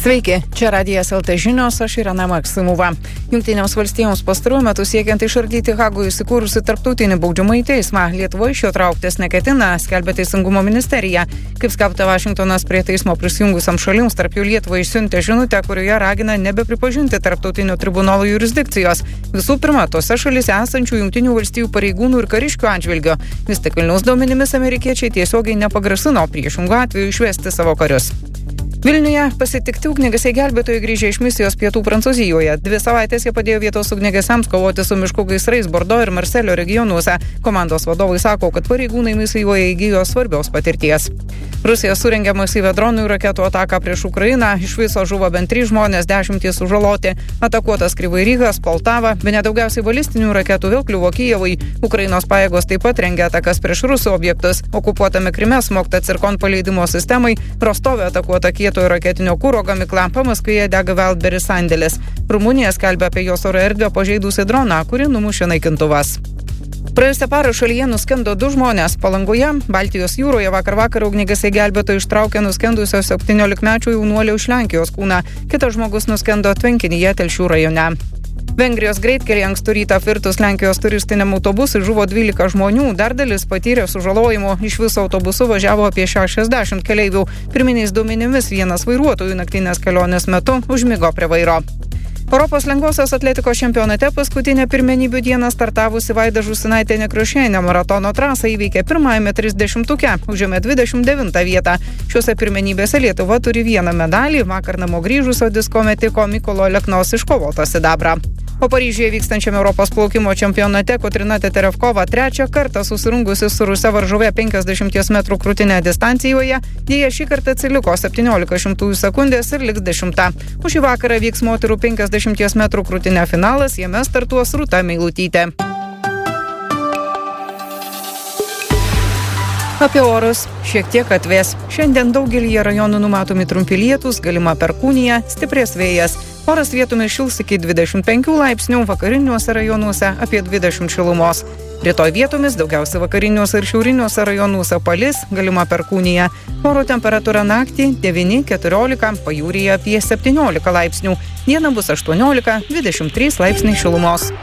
Sveiki, čia Radijas LT žinios, aš Irena Maksimova. Jungtinėms valstijoms pastaruoju metu siekiant išardyti Hagoje įsikūrusi tarptautinį baudžiamąjį teismą, Lietuva iš jo trauktis neketina, skelbia Teisingumo ministerija. Kaip skelbta, Vašingtonas prie teismo prisijungusiam šalims, tarp jų Lietuvai išsiuntė žinutę, kurioje ragina nebepripažinti tarptautinio tribunolo jurisdikcijos. Visų pirma, tose šalyse esančių Jungtinių valstijų pareigūnų ir kariškių atžvilgiu. Vis tik Vilniaus duomenimis amerikiečiai tiesiogiai nepagrasino priešingų atveju išvesti savo karius. Vilniuje pasitikti ugniagesiai gelbėtojai grįžę iš misijos pietų Prancūzijoje. 2 savaitės jie padėjo vietos ugniagesiams kovoti su miškų gaisrais Bordo ir Marselio regionuose. Komandos vadovai sako, kad pareigūnai misijoje įgijo svarbios patirties. Rusija surengė masyvią dronų ir raketų ataką prieš Ukrainą. Iš viso žuvo bent 3 žmonės, 10 sužaloti. Atakuotas Kryvai Rygas, Poltava, bene daugiausiai balistinių raketų vėl kliuvo Kijevui. Ukrainos pajėgos taip pat rengia atakas prieš rusų objektus. Okupuotame Kryme smogta Cirkon paleidimo sistemai, Rostove atakuota kietojo raketinio kuro gamykla, Pamaskvyje dega Wildberries sandėlis. Rumunija skelbia apie jos oro erdvę pažeidusi droną, kuri numušė naikintuvas. Praėjusią parą šalyje nuskendo 2 žmonės. Palangoje, Baltijos jūroje vakar ugniagesiai gelbėtojai ištraukė nuskendusio 17-mečio jaunuolio iš Lenkijos kūną. Kitas žmogus nuskendo tvenkinyje Telšių rajone. Vengrijos greitkelyje ankstų rytą apvirtus Lenkijos turistiniam autobusui žuvo 12 žmonių, dar dalis patyrė sužalojimų. Iš viso autobusu važiavo apie 60 keleivių. Pirminiais duomenimis vienas vairuotojų naktinės kelionės metu užmigo prie vairo. Europos lengvosios atletikos čempionate paskutinę pirmenybių dieną startavusi Vaida Žūsinaitė Nekrošienė maratono trasą įveikė pirmajame 30-tuke, užėmė 29 vietą. Šiuose pirmenybėse Lietuva turi 1 medalį, vakar namo grįžusio disko metiko Mykolo Aleknos iškovotą sidabrą. O Paryžiuje vykstančiame Europos plaukimo čempionate Kotryna Teterevkova 3 kartą susirungusi su ruse varžove 50 metrų krūtinę distancijoje, jie šį kartą atsiliko 17 sekundės ir liks 10. O šį vakarą vyks moterų 50 metrų krūtinę finalas, jame startuos Rūta Meilutytė. Apie orus. Šiek tiek atvės. Šiandien daugelyje rajonų numatomi trumpi lietūs, galima perkūnija, stiprės vėjas. Oras vietomis šils iki 25 laipsnių, vakariniuose rajonuose apie 20 šilumos. Rytoj vietomis daugiausia vakariniuose ir šiauriniuose rajonuose palis, galima perkūnija. Oro temperatūra naktį 9-14, pajūryje apie 17 laipsnių. Dieną bus 18-23 laipsniai šilumos.